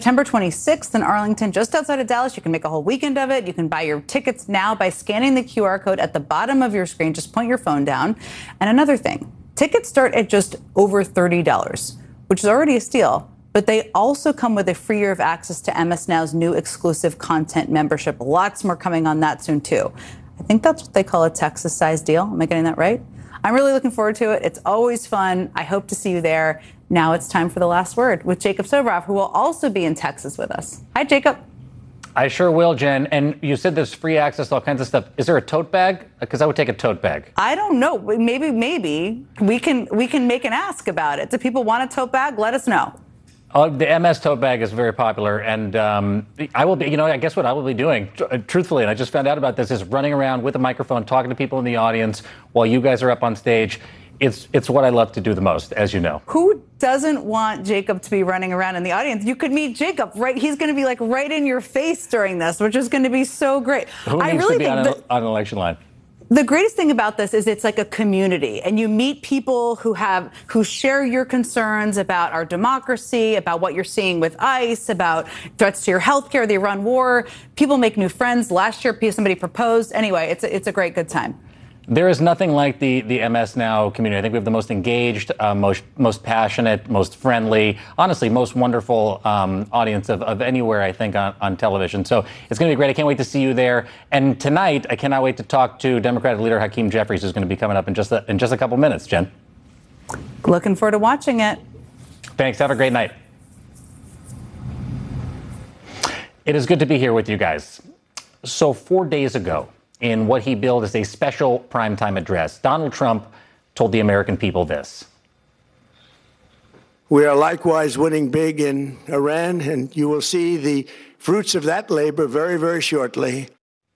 September 26th in Arlington, just outside of Dallas. You can make a whole weekend of it. You can buy your tickets now by scanning the QR code at the bottom of your screen. Just point your phone down. And another thing, tickets start at just over $30, which is already a steal. But they also come with a free year of access to MS Now's new exclusive content membership. Lots more coming on that soon, too. I think that's what they call a Texas-sized deal. Am I getting that right? I'm really looking forward to it. It's always fun. I hope to see you there. Now it's time for the last word with Jacob Soboroff, who will also be in Texas with us. Hi, Jacob. I sure will, Jen. And you said there's free access to all kinds of stuff. Is there a tote bag? Because I would take a tote bag. I don't know. Maybe we can make an ask about it. Do people want a tote bag? Let us know. The MS tote bag is very popular, and I will be, I guess what I will be doing, truthfully, and I just found out about this, is running around with a microphone, talking to people in the audience while you guys are up on stage. It's what I love to do the most, as you know. Who doesn't want Jacob to be running around in the audience? You could meet Jacob, right? He's going to be like right in your face during this, which is going to be so great. Who needs to be on an election line? The greatest thing about this is it's like a community, and you meet people who share your concerns about our democracy, about what you're seeing with ICE, about threats to your health care, the Iran war. People make new friends. Last year, somebody proposed. Anyway, it's a great, good time. There is nothing like the MS Now community. I think we have the most engaged, most passionate, most friendly, honestly, most wonderful audience of anywhere, I think, on television. So it's going to be great. I can't wait to see you there. And tonight, I cannot wait to talk to Democratic leader Hakeem Jeffries, who's going to be coming up in just a couple minutes, Jen. Looking forward to watching it. Thanks. Have a great night. It is good to be here with you guys. So 4 days ago, in what he billed as a special primetime address, Donald Trump told the American people this. We are likewise winning big in Iran, and you will see the fruits of that labor very, very shortly.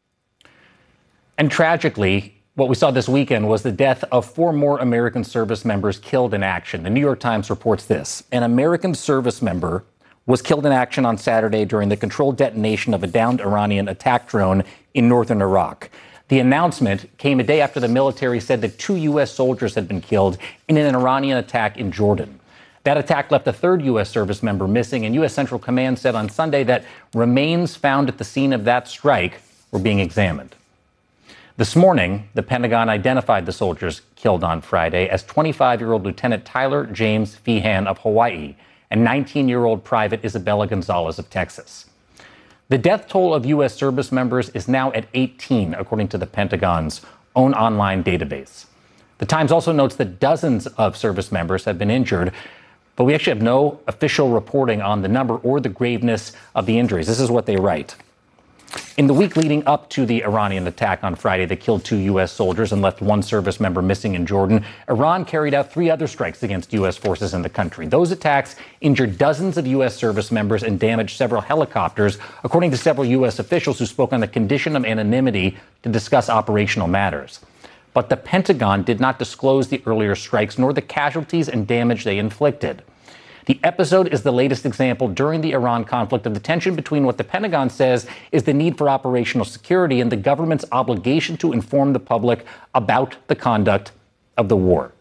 And tragically, what we saw this weekend was the death of 4 more American service members killed in action. The New York Times reports this. An American service member was killed in action on Saturday during the controlled detonation of a downed Iranian attack drone in northern Iraq. The announcement came a day after the military said that 2 U.S. soldiers had been killed in an Iranian attack in Jordan. That attack left a 3rd U.S. service member missing, and U.S. Central Command said on Sunday that remains found at the scene of that strike were being examined. This morning, the Pentagon identified the soldiers killed on Friday as 25-year-old Lieutenant Tyler James Feehan of Hawaii and 19-year-old Private Isabella Gonzalez of Texas. The death toll of U.S. service members is now at 18, according to the Pentagon's own online database. The Times also notes that dozens of service members have been injured, but we actually have no official reporting on the number or the graveness of the injuries. This is what they write. In the week leading up to the Iranian attack on Friday that killed 2 U.S. soldiers and left 1 service member missing in Jordan, Iran carried out 3 other strikes against U.S. forces in the country. Those attacks injured dozens of U.S. service members and damaged several helicopters, according to several U.S. officials who spoke on the condition of anonymity to discuss operational matters. But the Pentagon did not disclose the earlier strikes nor the casualties and damage they inflicted. The episode is the latest example during the Iran conflict of the tension between what the Pentagon says is the need for operational security and the government's obligation to inform the public about the conduct of the war.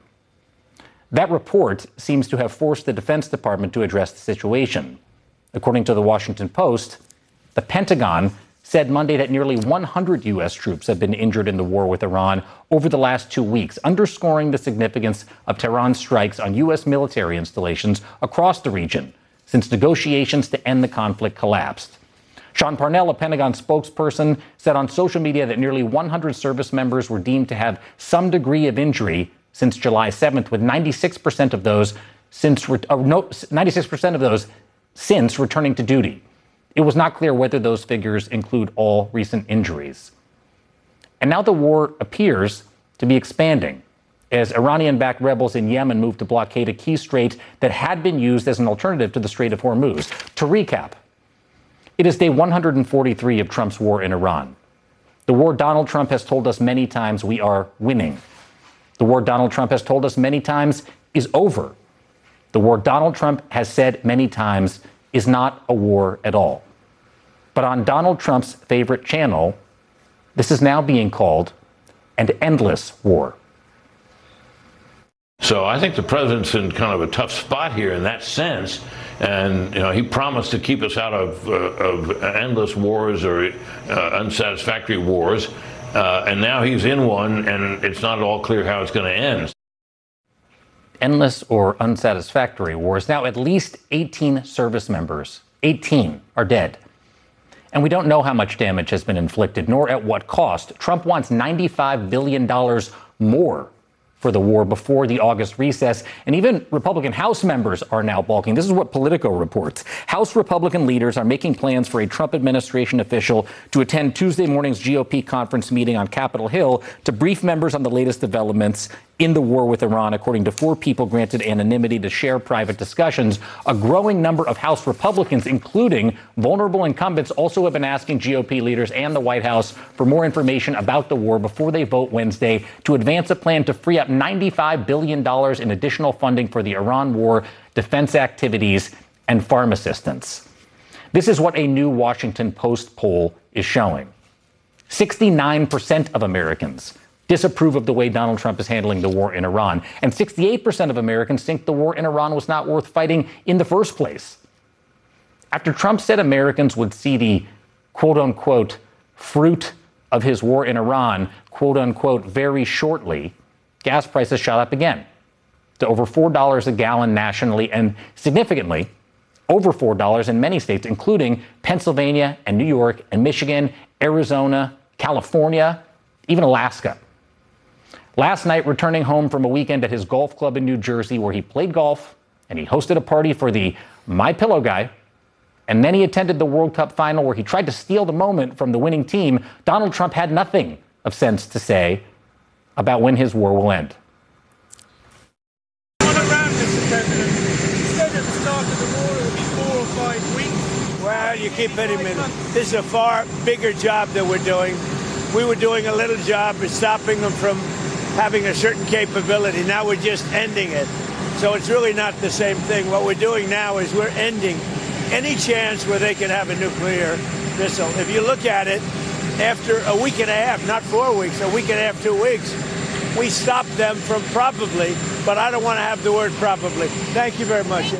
That report seems to have forced the Defense Department to address the situation. According to the Washington Post, the Pentagon said Monday that nearly 100 U.S. troops have been injured in the war with Iran over the last 2 weeks, underscoring the significance of Tehran's strikes on U.S. military installations across the region since negotiations to end the conflict collapsed. Sean Parnell, a Pentagon spokesperson, said on social media that nearly 100 service members were deemed to have some degree of injury since July 7th, with 96% of those since returning to duty. It was not clear whether those figures include all recent injuries. And now the war appears to be expanding as Iranian-backed rebels in Yemen move to blockade a key strait that had been used as an alternative to the Strait of Hormuz. To recap, it is day 143 of Trump's war in Iran. The war Donald Trump has told us many times we are winning. The war Donald Trump has told us many times is over. The war Donald Trump has said many times is not a war at all. But on Donald Trump's favorite channel, this is now being called an endless war. So I think the president's in kind of a tough spot here in that sense. And he promised to keep us out of endless wars or unsatisfactory wars. And now he's in one, and it's not at all clear how it's going to end. Endless or unsatisfactory wars. Now, at least 18 service members, 18, are dead. And we don't know how much damage has been inflicted, nor at what cost. Trump wants $95 billion more for the war before the August recess. And even Republican House members are now balking. This is what Politico reports. House Republican leaders are making plans for a Trump administration official to attend Tuesday morning's GOP conference meeting on Capitol Hill to brief members on the latest developments in the war with Iran, according to 4 people granted anonymity to share private discussions. A growing number of House Republicans, including vulnerable incumbents, also have been asking GOP leaders and the White House for more information about the war before they vote Wednesday to advance a plan to free up $95 billion in additional funding for the Iran war, defense activities, and farm assistance. This is what a new Washington Post poll is showing. 69% of Americans disapprove of the way Donald Trump is handling the war in Iran. And 68% of Americans think the war in Iran was not worth fighting in the first place. After Trump said Americans would see the quote-unquote fruit of his war in Iran, quote-unquote, very shortly, gas prices shot up again to over $4 a gallon nationally and significantly over $4 in many states, including Pennsylvania and New York and Michigan, Arizona, California, even Alaska. Last night, returning home from a weekend at his golf club in New Jersey where he played golf and he hosted a party for the My Pillow guy, and then he attended the World Cup final where he tried to steal the moment from the winning team, Donald Trump had nothing of sense to say about when his war will end. Well, you keep hitting me. This is a far bigger job that we're doing. We were doing a little job of stopping them from having a certain capability. Now we're just ending it. So it's really not the same thing. What we're doing now is we're ending any chance where they can have a nuclear missile. If you look at it, after a week and a half, not 4 weeks, a week and a half, 2 weeks, we stopped them from probably, but I don't want to have the word probably. Thank you very much.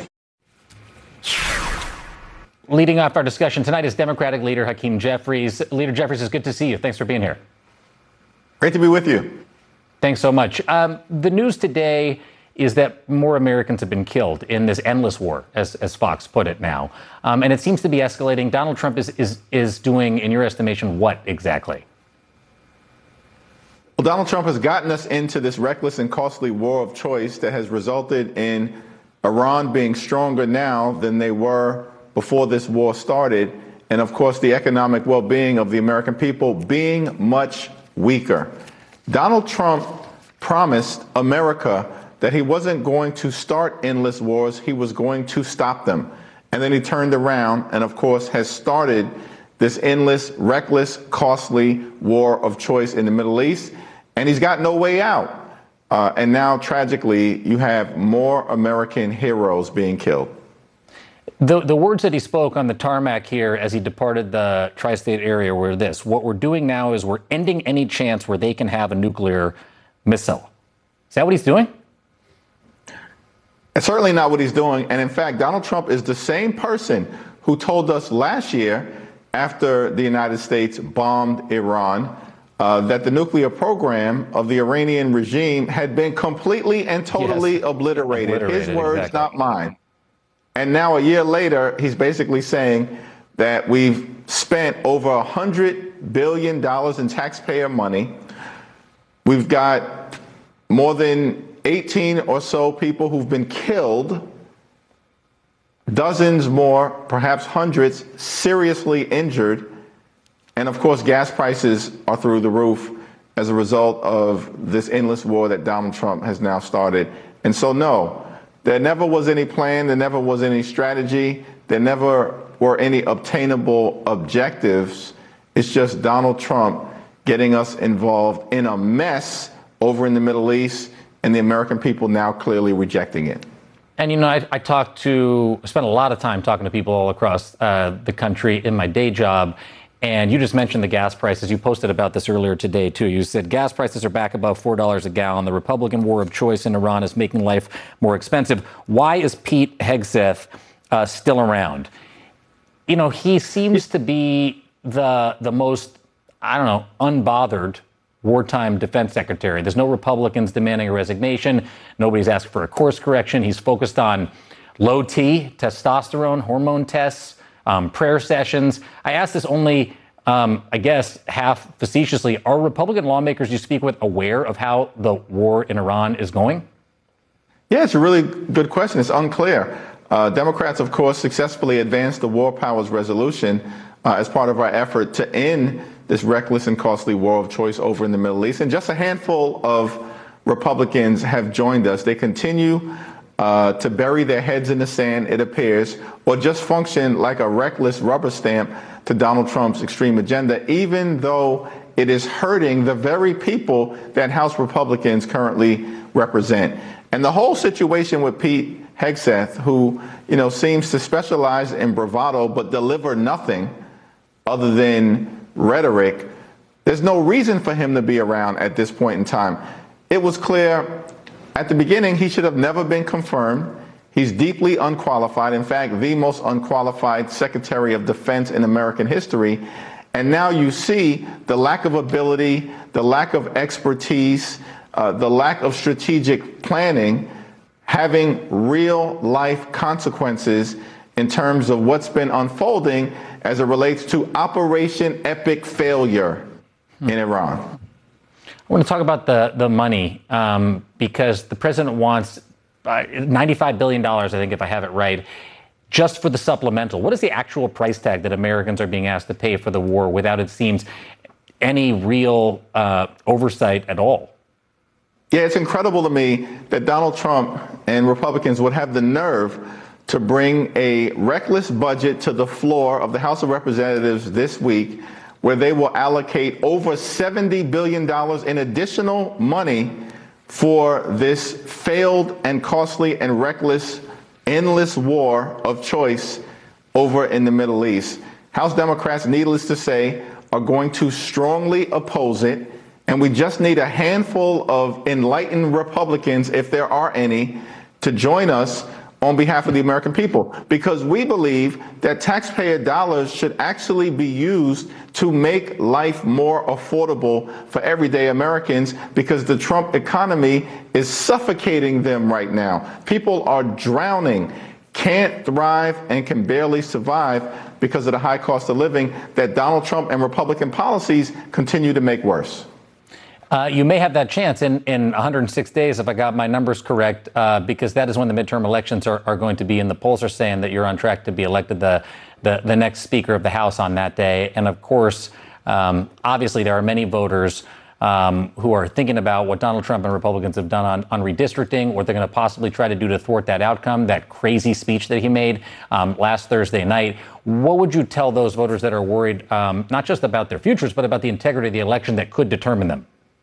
Leading off our discussion tonight is Democratic leader Hakeem Jeffries. Leader Jeffries, it's good to see you. Thanks for being here. Great to be with you. Thanks so much. The news today is that more Americans have been killed in this endless war, as Fox put it now. And it seems to be escalating. Donald Trump is doing, in your estimation, what exactly? Well, Donald Trump has gotten us into this reckless and costly war of choice that has resulted in Iran being stronger now than they were before this war started. And of course, the economic well-being of the American people being much weaker. Donald Trump promised America that he wasn't going to start endless wars, he was going to stop them. And then he turned around and, of course, has started this endless, reckless, costly war of choice in the Middle East. And he's got no way out. And now, tragically, you have more American heroes being killed. The words that he spoke on the tarmac here as he departed the tri-state area were this: what we're doing now is we're ending any chance where they can have a nuclear missile. Is that what he's doing? It's certainly not what he's doing. And in fact, Donald Trump is the same person who told us last year, after the United States bombed Iran, that the nuclear program of the Iranian regime had been completely and totally obliterated. His words, exactly. Not mine. And now a year later, he's basically saying that we've spent over $100 billion in taxpayer money. We've got more than 18 or so people who've been killed, dozens more, perhaps hundreds, seriously injured. And of course, gas prices are through the roof as a result of this endless war that Donald Trump has now started. And so, no, there never was any plan. There never was any strategy. There never were any obtainable objectives. It's just Donald Trump getting us involved in a mess over in the Middle East, and the American people now clearly rejecting it. And, you know, I spent a lot of time talking to people all across the country in my day job. And you just mentioned the gas prices. You posted about this earlier today, too. You said gas prices are back above $4 a gallon. The Republican war of choice in Iran is making life more expensive. Why is Pete Hegseth still around. You know, he seems to be the most, I don't know, unbothered wartime defense secretary. There's no Republicans demanding a resignation. Nobody's asked for a course correction. He's focused on low T, testosterone, hormone tests, prayer sessions. I ask this only, I guess, half facetiously. Are Republican lawmakers you speak with aware of how the war in Iran is going? Yeah, it's a really good question. It's unclear. Democrats, of course, successfully advanced the War Powers Resolution as part of our effort to end this reckless and costly war of choice over in the Middle East. And just a handful of Republicans have joined us. They continue to bury their heads in the sand, it appears, or just function like a reckless rubber stamp to Donald Trump's extreme agenda, even though it is hurting the very people that House Republicans currently represent. And the whole situation with Pete Hegseth, who, seems to specialize in bravado but deliver nothing other than rhetoric, there's no reason for him to be around at this point in time. It was clear at the beginning he should have never been confirmed. He's deeply unqualified, in fact, the most unqualified Secretary of Defense in American history. And now you see the lack of ability, the lack of expertise, the lack of strategic planning having real life consequences in terms of what's been unfolding as it relates to Operation Epic Failure in Iran. I want to talk about the money because the president wants $95 billion, I think, if I have it right, just for the supplemental. What is the actual price tag that Americans are being asked to pay for the war without, it seems, any real oversight at all? Yeah, it's incredible to me that Donald Trump and Republicans would have the nerve to bring a reckless budget to the floor of the House of Representatives this week, where they will allocate over $70 billion in additional money for this failed and costly and reckless, endless war of choice over in the Middle East. House Democrats, needless to say, are going to strongly oppose it. And we just need a handful of enlightened Republicans, if there are any, to join us on behalf of the American people, because we believe that taxpayer dollars should actually be used to make life more affordable for everyday Americans, because the Trump economy is suffocating them right now. People are drowning, can't thrive, and can barely survive because of the high cost of living that Donald Trump and Republican policies continue to make worse. You may have that chance in 106 days, if I got my numbers correct, because that is when the midterm elections are going to be, and the polls are saying that you're on track to be elected the next Speaker of the House on that day. And of course, obviously, there are many voters who are thinking about what Donald Trump and Republicans have done on redistricting, what they're going to possibly try to do to thwart that outcome, that crazy speech that he made last Thursday night. What would you tell those voters that are worried, not just about their futures, but about the integrity of the election that could determine them?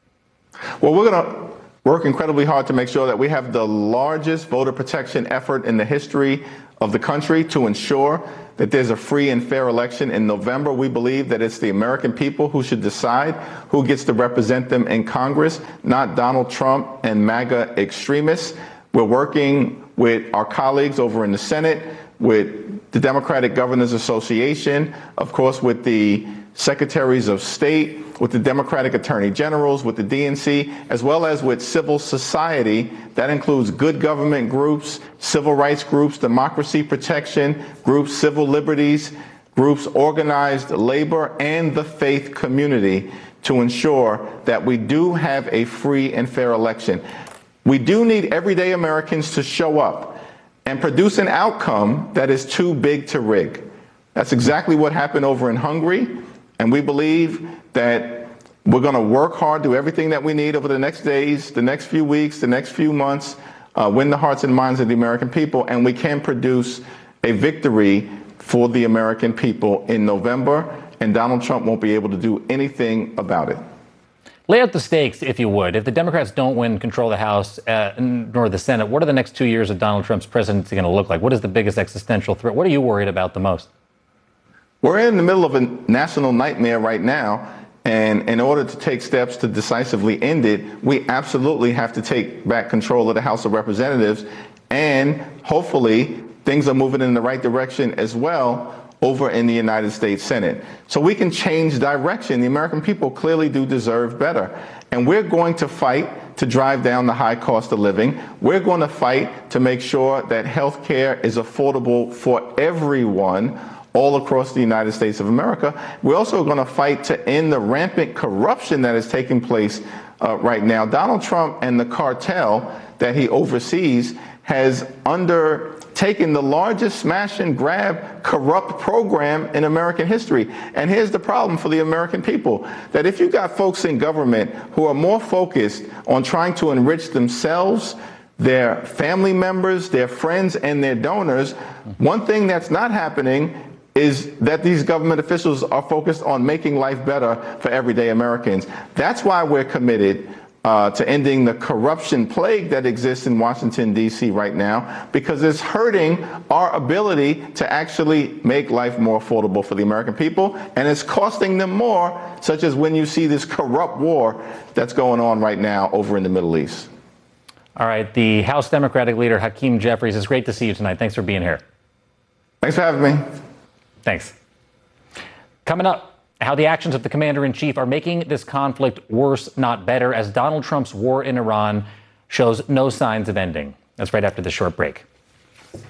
Well, we're going to work incredibly hard to make sure that we have the largest voter protection effort in the history of the country to ensure that there's a free and fair election in November. We believe that it's the American people who should decide who gets to represent them in Congress, not Donald Trump and MAGA extremists. We're working with our colleagues over in the Senate, with the Democratic Governors Association, of course, with the secretaries of state, with the Democratic attorney generals, with the DNC, as well as with civil society. That includes good government groups, civil rights groups, democracy protection groups, civil liberties groups, organized labor, and the faith community, to ensure that we do have a free and fair election. We do need everyday Americans to show up and produce an outcome that is too big to rig. That's exactly what happened over in Hungary. And we believe that we're going to work hard, do everything that we need over the next days, the next few weeks, the next few months, win the hearts and minds of the American people, and we can produce a victory for the American people in November, and Donald Trump won't be able to do anything about it. Lay out the stakes, if you would. If the Democrats don't win control of the House nor the Senate, what are the next 2 years of Donald Trump's presidency going to look like? What is the biggest existential threat? What are you worried about the most? We're in the middle of a national nightmare right now, and in order to take steps to decisively end it, we absolutely have to take back control of the House of Representatives and hopefully things are moving in the right direction as well over in the United States Senate. So we can change direction. The American people clearly do deserve better. And we're going to fight to drive down the high cost of living. We're going to fight to make sure that health care is affordable for everyone all across the United States of America. We're also going to fight to end the rampant corruption that is taking place right now. Donald Trump and the cartel that he oversees has undertaken the largest smash and grab corrupt program in American history. And here's the problem for the American people, that if you got folks in government who are more focused on trying to enrich themselves, their family members, their friends, and their donors, one thing that's not happening is that these government officials are focused on making life better for everyday Americans. That's why we're committed to ending the corruption plague that exists in Washington, D.C. right now, because it's hurting our ability to actually make life more affordable for the American people, and it's costing them more, such as when you see this corrupt war that's going on right now over in the Middle East. All right, the House Democratic leader, Hakeem Jeffries, it's great to see you tonight. Thanks for being here. Thanks for having me. Thanks. Coming up, how the actions of the commander-in-chief are making this conflict worse, not better, as Donald Trump's war in Iran shows no signs of ending. That's right after this short break.